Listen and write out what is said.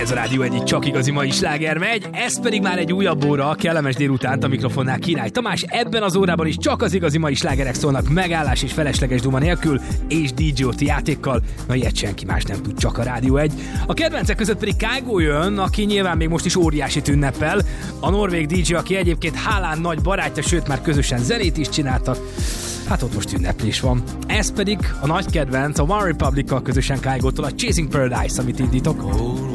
Ez a Rádió egyik csak igazi mai sláger megy, ez pedig már egy újabb óra, kellemes délutánt a mikrofonnál Király Tamás. Ebben az órában is csak az igazi mai slágerek szólnak megállás és felesleges duma nélkül, és DJ Oti játékkal, na ilyet senki más nem tud, csak a Rádió egy. A kedvencek között pedig Kygo jön, aki nyilván még most is óriásit ünnepel. A norvég DJ, aki egyébként Haaland nagy barátja, sőt már közösen zenét is csináltak. Hát ott most ünneplés van. Ez pedig a nagy kedvenc, a One Republic-kal közösen Kygo-tól a Chasing Paradise, amit indítok.